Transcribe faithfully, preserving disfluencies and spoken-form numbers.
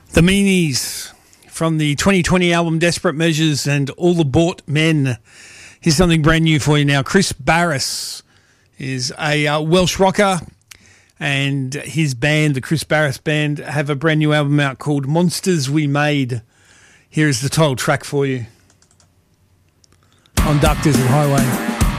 The Meanies from the twenty twenty album Desperate Measures and All the Bought Men. Here's something brand new for you now. Chris Barris is a uh, Welsh rocker, and his band, the Chris Barris Band, have a brand new album out called Monsters We Made. Here is the title track for you on Dark Desert Highway.